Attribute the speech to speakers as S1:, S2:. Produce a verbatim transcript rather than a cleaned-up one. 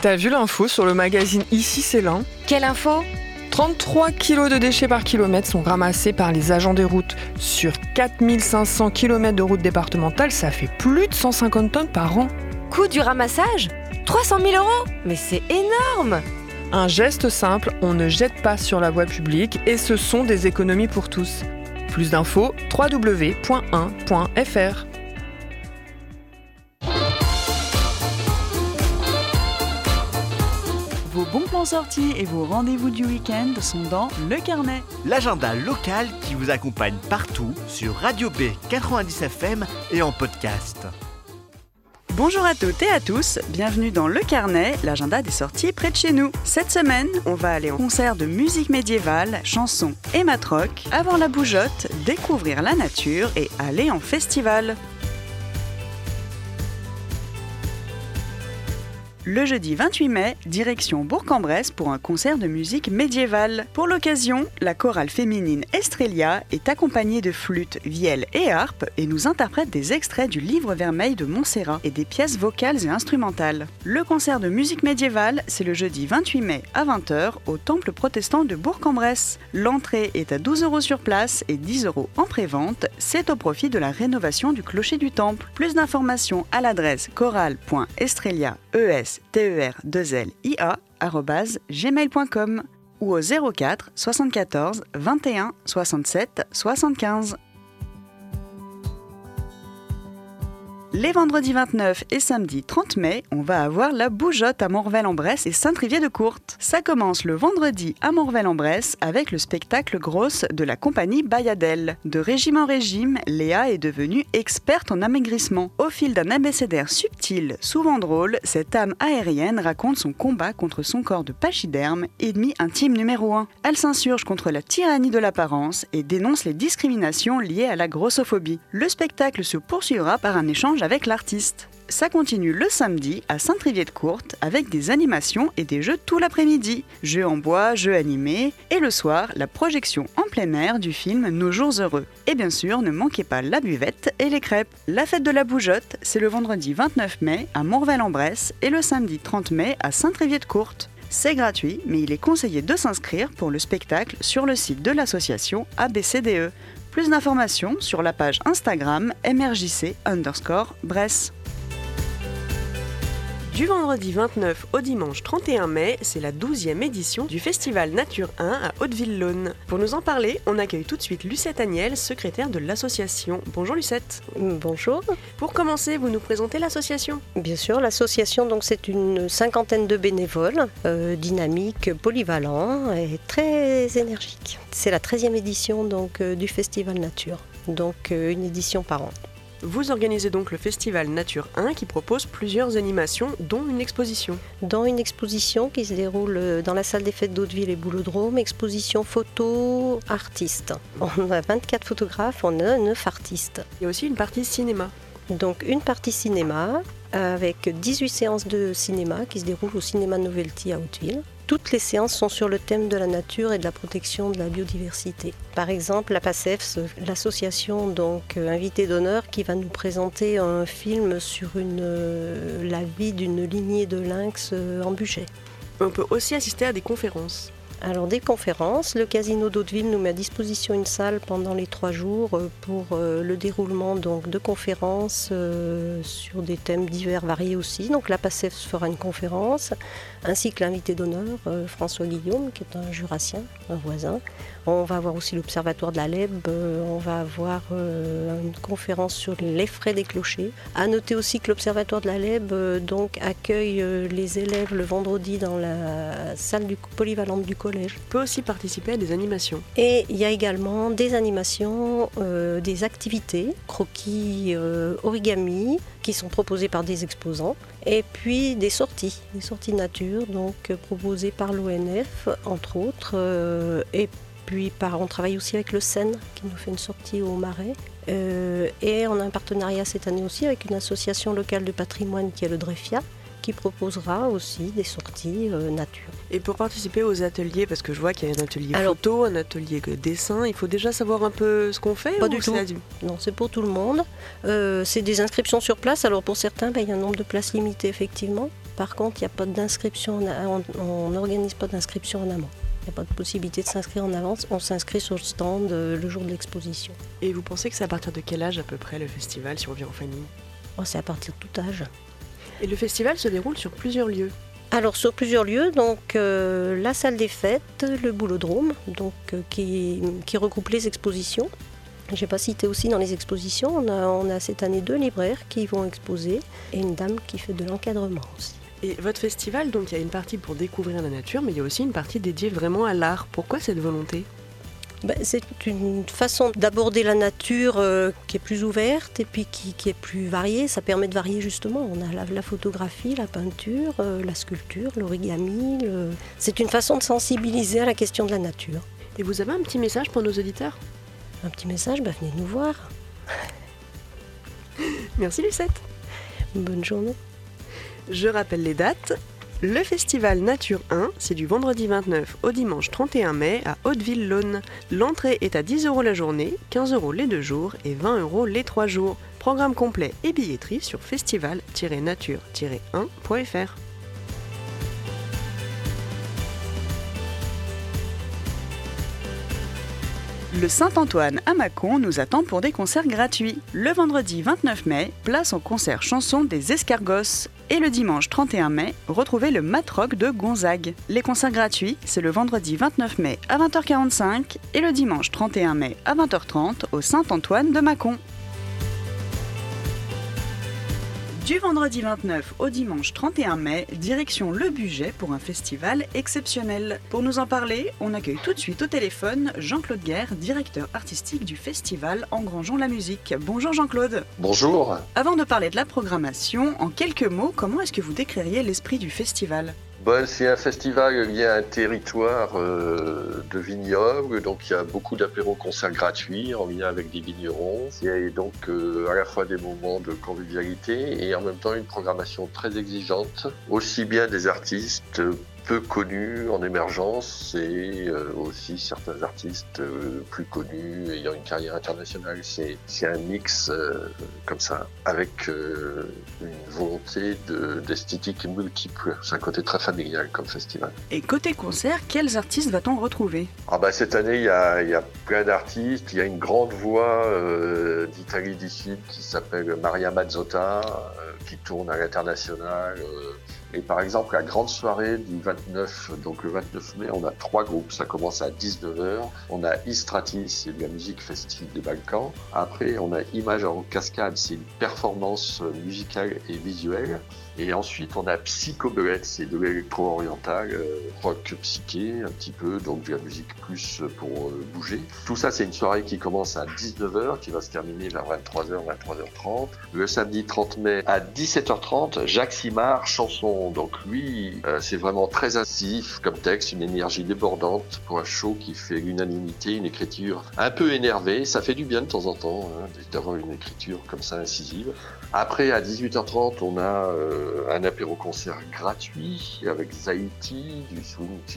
S1: T'as vu l'info sur le magazine Ici c'est l'Ain ?
S2: Quelle info ?
S1: trente-trois kilos de déchets par kilomètre sont ramassés par les agents des routes. Sur quatre mille cinq cents kilomètres de routes départementales, ça fait plus de cent cinquante tonnes par an.
S2: Coût du ramassage ? trois cent mille euros ? Mais c'est énorme !
S1: Un geste simple, on ne jette pas sur la voie publique et ce sont des économies pour tous. Plus d'infos, w w w point un point f r.
S3: Vos bons plans sortis et vos rendez-vous du week-end sont dans Le Carnet.
S4: L'agenda local qui vous accompagne partout sur Radio B quatre-vingt-dix F M et en podcast.
S3: Bonjour à toutes et à tous, bienvenue dans Le Carnet, l'agenda des sorties près de chez nous. Cette semaine, on va aller en concert de musique médiévale, chansons et matrock, avoir la bougeotte, découvrir la nature et aller en festival. Le jeudi vingt-huit mai, direction Bourg-en-Bresse pour un concert de musique médiévale. Pour l'occasion, la chorale féminine Estrelia est accompagnée de flûtes, vielles et harpes et nous interprète des extraits du livre vermeil de Montserrat et des pièces vocales et instrumentales. Le concert de musique médiévale, c'est le jeudi vingt-huit mai à vingt heures au temple protestant de Bourg-en-Bresse. L'entrée est à douze euros sur place et dix euros en prévente. C'est au profit de la rénovation du clocher du temple. Plus d'informations à l'adresse chorale point estrelia e s T E R deux L I A arobase gmail point com ou au zéro quatre soixante-quatorze vingt et un soixante-sept soixante-quinze. Les vendredis vingt-neuf et samedi trente mai, on va avoir la bougeotte à Morvel-en-Bresse et Saint-Trivier-de-Courte. Ça commence le vendredi à Morvel-en-Bresse avec le spectacle Grosse de la compagnie Bayadelle. De régime en régime, Léa est devenue experte en amaigrissement. Au fil d'un abécédaire subtil, souvent drôle, cette âme aérienne raconte son combat contre son corps de pachyderme, ennemi intime numéro un. Elle s'insurge contre la tyrannie de l'apparence et dénonce les discriminations liées à la grossophobie. Le spectacle se poursuivra par un échange avec l'artiste. Ça continue le samedi à Saint-Trivier-de-Courte avec des animations et des jeux tout l'après-midi. Jeux en bois, jeux animés et le soir, la projection en plein air du film Nos jours heureux. Et bien sûr, ne manquez pas la buvette et les crêpes. La fête de la bougeotte, c'est le vendredi vingt-neuf mai à Morvel-en-Bresse et le samedi trente mai à Saint-Trivier-de-Courte. C'est gratuit, mais il est conseillé de s'inscrire pour le spectacle sur le site de l'association A B C D E. Plus d'informations sur la page Instagram M R J C underscore Bresse.
S5: Du vendredi vingt-neuf au dimanche trente et un mai, c'est la douzième édition du Festival Nature un à Hauteville-Laune. Pour nous en parler, on accueille tout de suite Lucette Agnel, secrétaire de l'association. Bonjour Lucette.
S6: Bonjour.
S5: Pour commencer, vous nous présentez l'association ?
S6: Bien sûr, l'association, donc, c'est une cinquantaine de bénévoles, euh, dynamiques, polyvalents et très énergiques. C'est la treizième édition donc, euh, du Festival Nature, donc euh, une édition par an.
S5: Vous organisez donc le Festival Nature un qui propose plusieurs animations, dont une exposition.
S6: Dans une exposition qui se déroule dans la salle des fêtes d'Hauteville et Boulodrome, exposition photo artistes. On a vingt-quatre photographes, on a neuf artistes.
S5: Il y a aussi une partie cinéma.
S6: Donc une partie cinéma avec dix-huit séances de cinéma qui se déroulent au cinéma Novelty à Hauteville. Toutes les séances sont sur le thème de la nature et de la protection de la biodiversité. Par exemple, la PACEFS, l'association donc euh, invitée d'honneur, qui va nous présenter un film sur une, euh, la vie d'une lignée de lynx euh, en Bugey.
S5: On peut aussi assister à des conférences.
S6: Alors des conférences, le casino d'Hauteville nous met à disposition une salle pendant les trois jours pour euh, le déroulement donc, de conférences euh, sur des thèmes divers variés aussi. Donc la PACEFS fera une conférence, ainsi que l'invité d'honneur, euh, François Guillaume, qui est un jurassien, un voisin. On va avoir aussi l'Observatoire de la Lèbe, euh, on va avoir euh, une conférence sur les frais des clochers. À noter aussi que l'Observatoire de la Lèbe euh, donc, accueille euh, les élèves le vendredi dans la salle du, polyvalente du collège.
S5: On peut aussi participer à des animations.
S6: Et il y a également des animations, euh, des activités, croquis, euh, origami, qui sont proposés par des exposants. Et puis des sorties, des sorties nature, donc euh, proposées par l'O N F, entre autres, euh, et Puis par, on travaille aussi avec le Seine qui nous fait une sortie au Marais. Euh, et on a un partenariat cette année aussi avec une association locale de patrimoine qui est le Drefia, qui proposera aussi des sorties euh, nature.
S5: Et pour participer aux ateliers, parce que je vois qu'il y a un atelier
S6: Alors,
S5: photo, un atelier dessin, il faut déjà savoir un peu ce qu'on fait?
S6: Pas
S5: ou
S6: du tout.
S5: C'est
S6: Non, c'est pour tout le monde. Euh, c'est des inscriptions sur place. Alors pour certains, ben, il y a un nombre de places limité effectivement. Par contre, il n'y a pas d'inscription, en, on n'organise pas d'inscription en amont. Il n'y a pas de possibilité de s'inscrire en avance. On s'inscrit sur le stand euh, le jour de l'exposition.
S5: Et vous pensez que c'est à partir de quel âge à peu près le festival si on vient en famille ?
S6: Oh, c'est à partir de tout âge.
S5: Et le festival se déroule sur plusieurs lieux.
S6: Alors sur plusieurs lieux, donc euh, la salle des fêtes, le boulodrome, donc euh, qui, qui regroupe les expositions. Je n'ai pas cité aussi dans les expositions, on a, on a cette année deux libraires qui vont exposer et une dame qui fait de l'encadrement aussi.
S5: Et votre festival, donc il y a une partie pour découvrir la nature, mais il y a aussi une partie dédiée vraiment à l'art. Pourquoi cette volonté ?
S6: Ben, c'est une façon d'aborder la nature euh, qui est plus ouverte et puis qui, qui est plus variée. Ça permet de varier justement. On a la, la photographie, la peinture, euh, la sculpture, l'origami. Le... C'est une façon de sensibiliser à la question de la nature.
S5: Et vous avez un petit message pour nos auditeurs ?
S6: Un petit message, ben, venez nous voir.
S5: Merci Lucette.
S6: Bonne journée.
S5: Je rappelle les dates. Le festival Nature un, c'est du vendredi vingt-neuf au dimanche trente et un mai à Hauteville-Laune. L'entrée est à dix euros la journée, quinze euros les deux jours et vingt euros les trois jours. Programme complet et billetterie sur festival tiret nature tiret un point f r.
S3: Le Saint-Antoine à Mâcon nous attend pour des concerts gratuits. Le vendredi vingt-neuf mai, place au concert chanson des Escargos. Et le dimanche trente et un mai, retrouvez le Matrock de Gonzague. Les concerts gratuits, c'est le vendredi vingt-neuf mai à vingt heures quarante-cinq et le dimanche trente et un mai à vingt heures trente au Saint-Antoine de Mâcon. Du vendredi vingt-neuf au dimanche trente et un mai, direction Le Bugey pour un festival exceptionnel. Pour nous en parler, on accueille tout de suite au téléphone Jean-Claude Guerre, directeur artistique du festival Engrangeons la musique. Bonjour Jean-Claude.
S7: Bonjour.
S3: Avant de parler de la programmation, en quelques mots, comment est-ce que vous décririez l'esprit du festival ?
S7: Bon, c'est un festival lié à un territoire euh, de vignobles, donc il y a beaucoup d'apéros-concerts gratuits en lien avec des vignerons. Il y a donc euh, à la fois des moments de convivialité et en même temps une programmation très exigeante, aussi bien des artistes peu connus en émergence et euh, aussi certains artistes euh, plus connus ayant une carrière internationale. C'est, c'est un mix euh, comme ça, avec euh, une volonté de, d'esthétique multiple. C'est un côté très familial comme festival.
S3: Et côté concert, quels artistes va-t-on retrouver ?
S7: Ah bah, cette année, il y a, il y a plein d'artistes. Il y a une grande voix euh, d'Italie du Sud qui s'appelle Maria Mazzotta, euh, qui tourne à l'international. Euh, Et par exemple, la grande soirée du vingt-neuf, donc le vingt-neuf mai, on a trois groupes. Ça commence à dix-neuf heures. On a Istratis, c'est de la musique festive des Balkans. Après, on a Images en cascade, c'est une performance musicale et visuelle. Et ensuite, on a Psychobelette, c'est de l'électro-oriental, euh, rock psyché un petit peu, donc de la musique plus pour euh, bouger. Tout ça, c'est une soirée qui commence à dix-neuf heures, qui va se terminer vers vingt-trois heures, vingt-trois heures trente. Le samedi trente mai à dix-sept heures trente, Jacques Simard, chanson. Donc lui, euh, c'est vraiment très incisif comme texte, une énergie débordante pour un show qui fait l'unanimité, une écriture un peu énervée. Ça fait du bien de temps en temps hein, d'avoir une écriture comme ça incisive. Après, à dix-huit heures trente, on a euh, un apéro-concert gratuit avec Zaïti, du swing